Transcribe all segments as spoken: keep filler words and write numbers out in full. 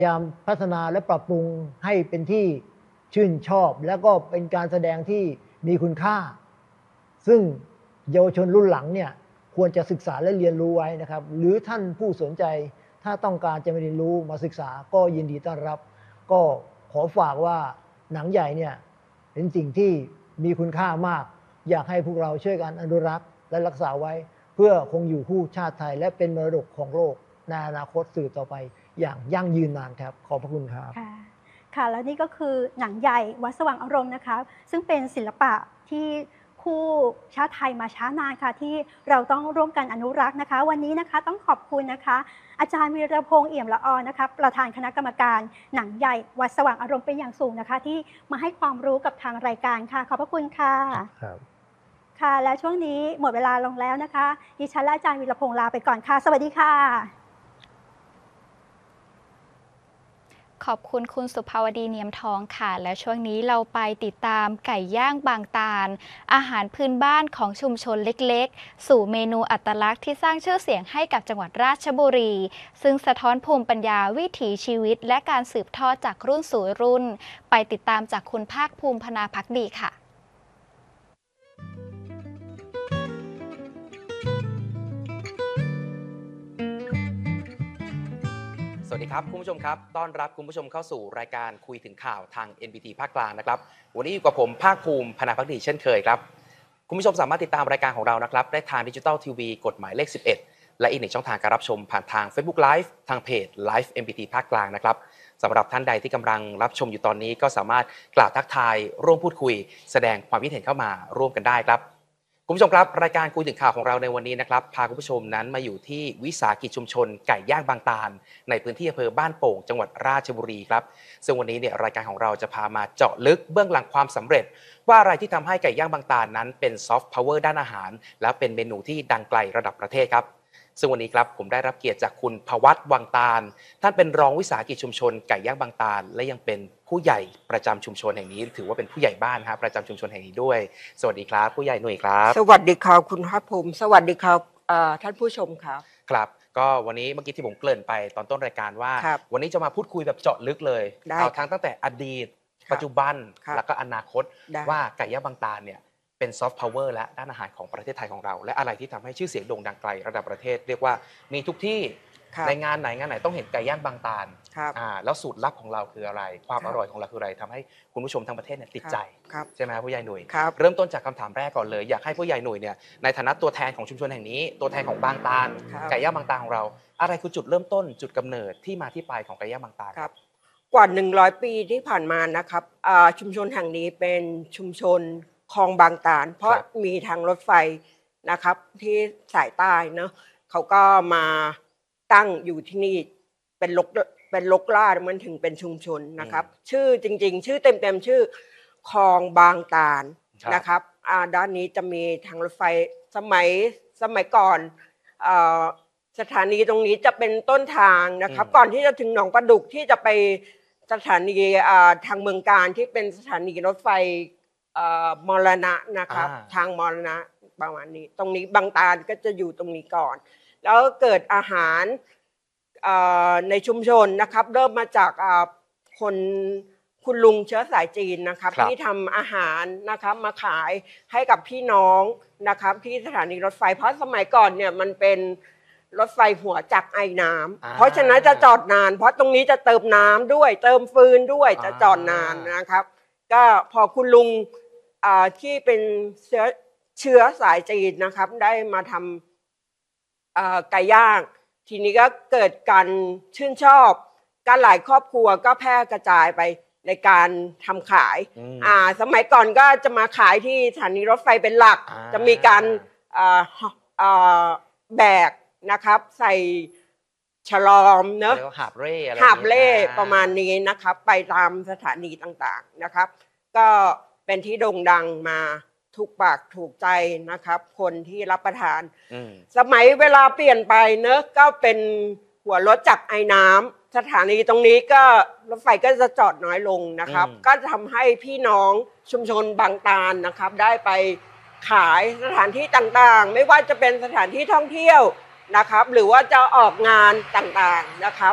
พยายามพัฒนาและปรับปรุงให้เป็นที่ชื่นชอบแล้วก็เป็นการแสดงที่มีคุณค่าซึ่งเยาวชนรุ่นหลังเนี่ยควรจะศึกษาและเรียนรู้ไว้นะครับหรือท่านผู้สนใจถ้าต้องการจะมาเรียนรู้มาศึกษาก็ยินดีต้อนรับก็ขอฝากว่าหนังใหญ่เนี่ยเป็นสิ่งที่มีคุณค่ามากอยากให้พวกเราช่วยกันอนุรักษ์และรักษาไว้เพื่อคงอยู่คู่ชาติไทยและเป็นมรดกของโลกในอนาคตสืบต่อไปอย่างยั่งยืนนานครับขอบพระคุณครับค่ะค่ะแล้วนี่ก็คือหนังใหญ่วัดสว่างอารมณ์นะคะซึ่งเป็นศิลปะที่คู่ชาติไทยมาช้านานค่ะที่เราต้องร่วมกันอนุรักษ์นะคะวันนี้นะคะต้องขอบคุณนะคะอาจารย์วีรพงษ์เอี่ยมละออนะคะประธานคณะกรรมการหนังใหญ่วัดสว่างอารมณ์เป็นอย่างสูงนะคะที่มาให้ความรู้กับทางรายการค่ะขอบพระคุณค่ะครับค่ะและช่วงนี้หมดเวลาลงแล้วนะคะดิฉันและอาจารย์วีรพงษ์ลาไปก่อนค่ะสวัสดีค่ะขอบคุณคุณสุภาวดีเนียมทองค่ะและช่วงนี้เราไปติดตามไก่ย่างบางตาลอาหารพื้นบ้านของชุมชนเล็กๆสู่เมนูอัตลักษณ์ที่สร้างชื่อเสียงให้กับจังหวัดราชบุรีซึ่งสะท้อนภูมิปัญญาวิถีชีวิตและการสืบทอดจากรุ่นสู่รุ่นไปติดตามจากคุณภาคภูมิพนาภักดีค่ะสวัสดีครับคุณผู้ชมครับต้อนรับคุณผู้ชมเข้าสู่รายการคุยถึงข่าวทาง เอ็น บี ที ภาคกลางนะครับวันนี้อยู่กับผมภาคภูมิพนาภักดีเช่นเคยครับคุณผู้ชมสามารถติดตามรายการของเรานะครับได้ทางดิจิทัลทีวีกฎหมายเลขสิบเอ็ดและอีกหนึ่งช่องทางการรับชมผ่านทาง Facebook Live ทางเพจ Live เอ็น บี ที ภาคกลางนะครับสำหรับท่านใดที่กำลังรับชมอยู่ตอนนี้ก็สามารถกล่าวทักทายร่วมพูดคุยแสดงความคิดเห็นเข้ามาร่วมกันได้ครับคุณผู้ชมครับรายการคุยถึงข่าวของเราในวันนี้นะครับพาคุณผู้ชมนั้นมาอยู่ที่วิสาหกิจชุมชนไก่ย่างบางตาลในพื้นที่อำเภอบ้านโป่งจังหวัดราชบุรีครับซึ่งวันนี้เนี่ยรายการของเราจะพามาเจาะลึกเบื้องหลังความสำเร็จว่าอะไรที่ทำให้ไก่ย่างบางตาลนั้นเป็นซอฟต์พาวเวอร์ด้านอาหารและเป็นเมนูที่ดังไกลระดับประเทศครับซึ่งวันนี้ครับผมได้รับเกียรติจากคุณภวัตวังตาลท่านเป็นรองวิสาหกิจชุมชนไก่ย่างบางตาลและยังเป็นผู้ใหญ่ประจำชุมชนแห่งนี้ถือว่าเป็นผู้ใหญ่บ้านครับประจำชุมชนแห่งนี้ด้วยสวัสดีครับผู้ใหญ่หนุ่ยครับสวัสดีครับคุณภาคภูมิสวัสดีครับท่านผู้ชมครับครับก็วันนี้เมื่อกี้ที่ผมเกริ่นไปตอนต้นรายการว่าวันนี้จะมาพูดคุยแบบเจาะลึกเลยเอาทั้งตั้งแต่อดีตปัจจุบันแล้วก็อนาคตว่าไก่ย่างบางตาลเนี่ยเป็นซอฟต์พาวเวอร์และด้านอาหารของประเทศไทยของเราและอะไรที่ทำให้ชื่อเสียงโด่งดังไกลระดับประเทศเรียกว่ามีทุกที่ในงานไหนงานไหนต้องเห็นไก่ย่างบางตาลอ่าแล้วสูตรลับของเราคืออะไรความอร่อยของเราคืออะไรทำให้คุณผู้ชมทั้งประเทศเนี่ยติดใจใช่ไหมผู้ใหญ่หนุ่ยเริ่มต้นจากคำถามแรกก่อนเลยอยากให้ผู้ใหญ่หนุ่ยเนี่ยในฐานะตัวแทนของชุมชนแห่งนี้ตัวแทนของบางตาลไก่ย่างบางตาลของเราอะไรคือจุดเริ่มต้นจุดกำเนิดที่มาที่ไปของไก่ย่างบางตาลครับกว่าหนึ่งร้อยปีที่ผ่านมานะครับชุมชนแห่งนี้เป็นชุมชนคลองบางตาลเพราะมีทางรถไฟนะครับที่สายใต้เนาะเขาก็มาตั้งอยู่ที่นี่เป็นลกเป็นลกลาดมันถึงเป็นชุมชนนะครับชื่อจริงๆชื่อเต็มๆชื่อคลองบางตาลนะครับด้านนี้จะมีทางรถไฟสมัยสมัยก่อนสถานีตรงนี้จะเป็นต้นทางนะครับก่อนที่จะถึงหนองประดุกที่จะไปสถานีทางเมืองการที่เป็นสถานีรถไฟมรณะนะครับทางมรณะประมาณนี้ตรงนี้บางตาลก็จะอยู่ตรงนี้ก่อนแล้วเกิดอาหารในชุมชนนะครับเริ่มมาจากคนคุณลุงเชื้อสายจีนนะครับที่ทำอาหารนะครับมาขายให้กับพี่น้องนะครับที่สถานีรถไฟเพราะสมัยก่อนเนี่ยมันเป็นรถไฟหัวจักรไอน้ำเพราะฉะนั้นจะจอดนานเพราะตรงนี้จะเติมน้ำด้วยเติมฟืนด้วยจะจอดนานนะครับก็พอคุณลุงที่เป็นเชื้อเชื้อสายจีนนะครับได้มาทำไก่ย่างทีนี้ก็เกิดการชื่นชอบการหลายครอบครัวก็แพร่กระจายไปในการทำขายอ่าสมัยก่อนก็จะมาขายที่สถานีรถไฟเป็นหลักจะมีการแบกนะครับใส่ฉลอมเนอะหาบเร่หาบเร่ประมาณนี้นะครับไปตามสถานีต่างๆนะครับก็เป็นที่โด่งดังมาถูกปากถูกใจนะครับคนที่รับประทานสมัยเวลาเปลี่ยนไปเนอะก็เป็นหัวรถจักรไอน้ำสถานีตรงนี้ก็รถไฟก็จะจอดน้อยลงนะครับก็ทำให้พี่น้องชุมชนบางตาลนะครับได้ไปขายสถานที่ต่างๆไม่ว่าจะเป็นสถานที่ท่องเที่ยวนะครับหรือว่าจะออกงานต่างๆนะครับ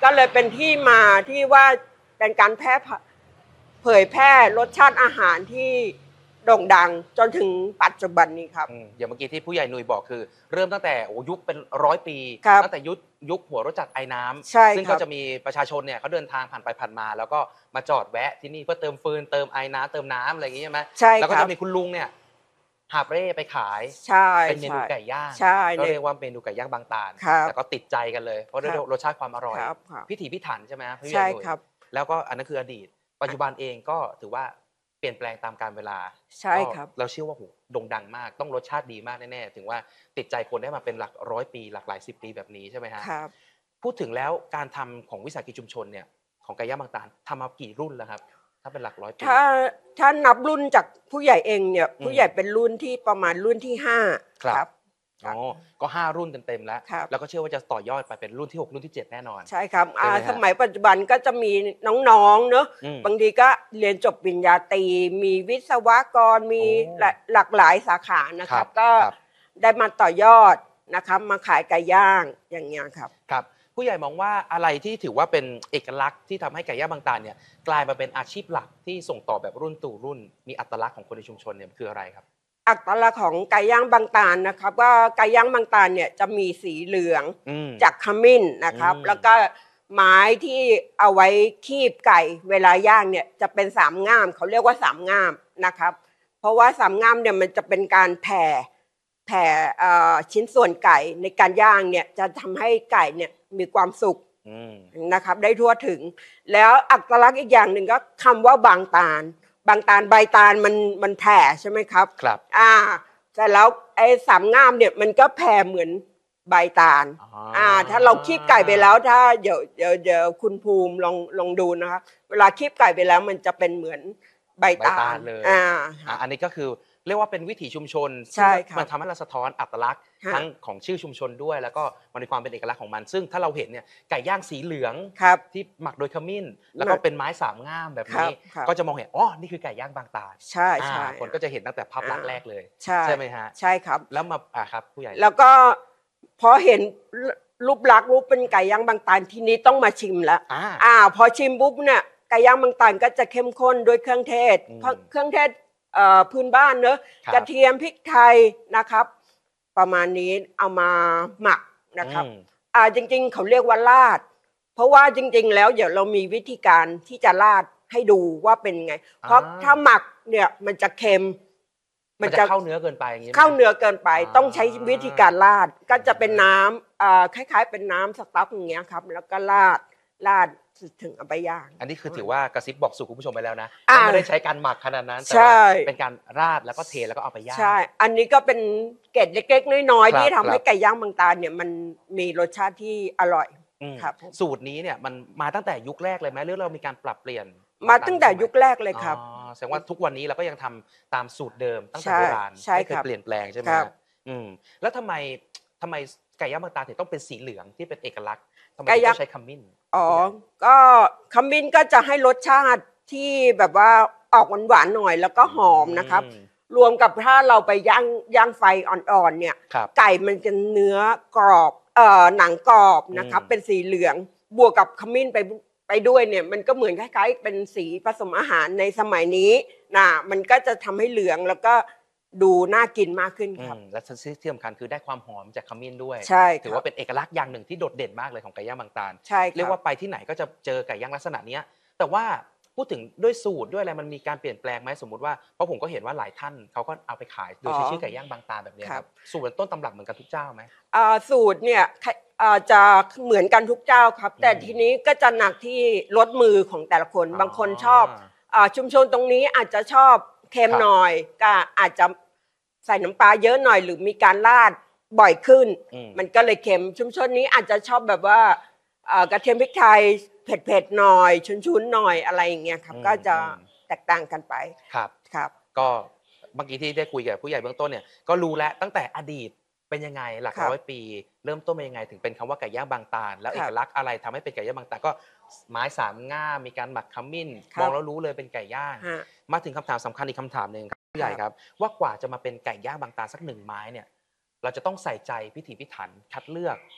ก็เลยเป็นที่มาที่ว่าเป็นการแพร่เผยแพร่รสชาติอาหารที่โด่งดังจนถึงปัจจุบันนี้ครับอืมอย่างเมื่อกี้ที่ผู้ใหญ่หนุ่ยบอกคือ เริ่มตั้งแต่โอ้ยุคเป็นร้อยปีครับตั้งแต่ยุคยุคหัวรถจักรไอ้น้ำใช่ซึ่งครัก็บจะมีประชาชนเนี่ยเขาเดินทางผ่านไปผ่านมา แล้วก็มาจอดแวะที่นี่เพื่อเติมฟืนเติมไอ้น้ำเติมน้ำอะไรอย่างงี้ใช่ไหมใช่แล้วก็ครัจะบมีคุณลุงเนี่ยหาบเร่ไปขายใช่เป็นเมนูใช่ไก่ย่างใช่ก็เนี่ยเรียกว่าเมนูไก่ย่างบางตาลครับแต่ก็ติดใจกันเลยเพราะด้วยครับรสชาติความอร่อยครับครับพิถีพิถันใช่ไหมครับพี่ใหใช่ญ่หนุ่ยครับแล้วก็อันนั้นคืออดีต ปัจจุบันเองก็ถือว่าเปลี่ยนแปลงตามกาลเวลาใช่ครับก็เราเชื่อว่าโหโด่งดังมากต้องรสชาติดีมากแน่ๆถึงว่าติดใจคนได้มาเป็นหลักร้อยปีหลักหลายสิบปีแบบนี้ใช่ไหมฮะครับพูดถึงแล้วการทำของวิสาหกิจชุมชนเนี่ยของไก่ย่างบางตาลทำมากี่รุ่นแล้วครับ ถ้าเป็นหลักร้อยปีถ้าถ้านับรุ่นจากผู้ใหญ่เองเนี่ยอืมผู้ใหญ่เป็นรุ่นที่ประมาณรุ่นที่ห้าครับครับอ๋อก็ห้ารุ่นเต็มๆแล้วครับแล้วก็เชื่อว่าจะต่อยอดไปเป็นรุ่นที่หกรุ่นที่เจ็ดแน่นอนใช่ครับอ่าใช่ไหมฮะสมัยปัจจุบันก็จะมีน้องๆเนอะอืมบางทีก็เรียนจบปริญญาตรีมีวิศวกรมีโอ้หลายหลากหลายสาขานะคครัรับบก็ครับได้มาต่อยอดนะครับ มาขายไก่ย่างอย่างเงี้ยครับครับผู้ใหญ่มองว่าอะไรที่ถือว่าเป็นเอกลักษณ์ที่ทำให้ไก่ย่างบางตาลเนี่ยกลายมาเป็นอาชีพหลักที่ส่งต่อแบบรุ่นสู่รุ่น มีอัตลักษณ์ของคนในชุมชนเนี่ยคืออะไรครับอัตลักษณ์ของไก่ย่างบางตาลนะครับว่าไก่ย่างบางตาลเนี่ยจะมีสีเหลืองอืมจากขมิ้นนะครับอืมแล้วก็ไม้ที่เอาไว้คีบไก่เวลาย่างเนี่ยจะเป็นสามง่ามเขาเรียกว่าสามง่ามนะครับ เพราะว่าสามง่ามเนี่ยมันจะเป็นการแผ่แผ่เอ่อชิ้นส่วนไก่ในการย่างเนี่ยจะทำให้ไก่เนี่ยมีความสุขอืมนะครับได้ทั่วถึง แล้วอัตลักษณ์อีกอย่างหนึ่งก็คำว่าบางตาล บางตาลใบตาลมันมันแผ่ใช่ไหมครับครับอ่าแต่แล้วไอ้สามง่ามเนี่ยมันก็แผ่เหมือนใบตาลอ๋ออ่าถ้าเราคีบไก่ไปแล้วถ้าเดี๋ยวเดี๋ยวเดี๋ยวคุณภูมิลองลองดูนะคะเวลาคีบไก่ไปแล้วมันจะเป็นเหมือนใบใบตาตาลลเลยอ่าอ่ะอันนี้ก็คือเรียกว่าเป็นวิถีชุมชนใช่ครับมันทำให้เราสะท้อนอัตลักษณ์ฮะทั้งของชื่อชุมชนด้วย แล้วก็มันมีความเป็นเอกลักษณ์ของมัน ซึ่งถ้าเราเห็นเนี่ยไก่ย่างสีเหลืองครับที่หมักโดยขมิ้น แล้วก็เป็นไม้สามง่ามแบบนี้ครับครับก็จะมองเห็นอ๋อนี่คือไก่ย่างบางตาลใช่ใช่อ่าคนก็จะเห็นตั้งแต่ภาพลักษณ์อ่าแรกเลยใช่ใช่ไหมฮะใช่ครับแล้วมาอ่าครับผู้ใหญ่แล้วก็พอเห็นรูปลักษณ์รูปเป็นไก่ย่างบางตาลทีนี้ต้องมาชิมแล้วอ่าอ่าพอชิมปุ๊บเนี่ยไก่ย่างบางตาลก็จะเข้มข้นด้วยเครื่องเทศอืมเพราะเครื่องเทศเอ่อพื้นบ้านเนอะครับกระเทียมพริกไทยนะครับ ประมาณนี้เอามาหมักนะครับอืมอ่าจริงๆเขาเรียกว่าราด เพราะว่าจริง ๆ แล้วเดี๋ยวเรามีวิธีการที่จะราดให้ดูว่าเป็นไง เพราะอ่าถ้าหมักเนี่ยมันจะเค็มมันจะเข้าเนื้อเกินไปอย่างนี้ไหมเข้าเนื้อเกินไปอ่าต้องใช้วิธีการราดก็จะเป็นน้ำอ่าคล้ายๆ เป็นน้ำสต๊อกอย่างเงี้ยครับ แล้วก็ราดราดถึงเอาไปย่างอันนี้คือถือว่ากระซิบบอกสู่คุณผู้ชมไปแล้วนะอ่าไม่ได้ใช้การหมักขนาดนั้นแต่ใช่ว่าเป็นการราดแล้วก็เทแล้วก็เอาไปย่างใช่ อันนี้ก็เป็นเกร็ดเล็กๆน้อยครับๆที่ทำให้ครับไก่ย่างบางตาลเนี่ยมันมีรสชาติที่อร่อยอืมครับสูตรนี้เนี่ยมันมาตั้งแต่ยุคแรกเลยไหมหรือเรามีการปรับเปลี่ยนมาตั้งแต่ยุคแรกเลยครับอ๋อแสดงว่าทุกวันนี้เราก็ยังทำตามสูตรเดิมตั้งแต่ใช่โบราณใช่ไม่เคยครับเปลี่ยนแปลงใช่ไหมครับฮะอืมแล้วทำไมทำไมไก่ย่างบางตาลถึงต้องเป็นสีเหลืองที่เป็นเอกลักษณ์ทำไมไก่ถึงย่างต้องใช้ขมิ้นอ๋อ ก็ขมิ้นก็จะให้รสชาติที่แบบว่าออกหวานๆหน่อยแล้วก็หอมนะครับอืมรวมกับถ้าเราไปย่างย่างไฟอ่อนๆเนี่ยครับไก่มันจะเนื้อกรอบเอ่อหนังกรอบนะครับอืมเป็นสีเหลืองบวกกับขมิ้นไปไปด้วยเนี่ย มันก็เหมือนคล้ายๆ เป็นสีผสมอาหารในสมัยนี้นะมันก็จะทำให้เหลืองแล้วก็ดูน่ากินมากขึ้นอืครับมและที่สำคัญคือได้ความหอมจากขมิ้นด้วยใช่ครับถือว่าเป็นเอกลักษณ์อย่างหนึ่งที่โดดเด่นมากเลยของไก่ย่างบางตาลใช่ครับเรียกว่าไปที่ไหนก็จะเจอไก่ย่างลักษณะเนี้ยแต่ว่าพูดถึงด้วยสูตรด้วยอะไรมันมีการเปลี่ยนแปลงไหมสมมติว่าเพราะผมก็เห็นว่าหลายท่านเขาก็เอาไปขายโดยใช้ชื่อไก่ย่างบางตาลแบบเนี้ยครับสูตรเป็นต้นตำรับเหมือนกันทุกเจ้าไหมอ่าสูตรเนี่ยอ่าจะเหมือนกันทุกเจ้าครับ แต่อืมทีนี้ก็จะหนักที่รสมือของแต่ละคน บางคนชอบอ่าชุมชนตรงนี้อาจจะชอบเค็มครับหน่อยก็อาจจะใส่น้ำปลาเยอะหน่อย หรือมีการราดบ่อยขึ้นอืมมันก็เลยเค็มชุมชนนี้อาจจะชอบแบบว่าอ่ากระเทียมพริกไทยเผ็ดๆหน่อยชุนๆหน่อยอะไรอย่างเงี้ยครับอืมก็จะอืมแตกต่างกันไปครับครับก็เมื่อกี้ที่ได้คุยกับผู้ใหญ่เบื้องต้นเนี่ยก็รู้แล้วตั้งแต่อดีตเป็นยังไงหลักครับร้อยปี เริ่มต้นเป็นยังไงถึงเป็นคำว่าไก่ย่างบางตาลแล้วคเอรับกลักษณ์อะไรทำให้เป็นไก่ย่างบางตาลก็ไม้สามง่ามมีการหมักขมิ้นครับมองแล้วรู้เลยเป็นไก่ย่างฮะมาถึงคำถามสำคัญอีกคำถามหนึ่งครับผู้ใหญ่ครับ ว่ากว่าจะมาเป็นไก่ย่างบางตาลสักหนึ่งไม้เนี่ย เราจะต้องใส่ใจพิถีพิถันคัดเลือก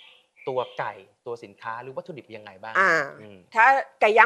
ตัวไก่ตัวสินค้าหรือวัตถุดิบยังไงบ้างอ่าอืมถ้าไก่ย่าง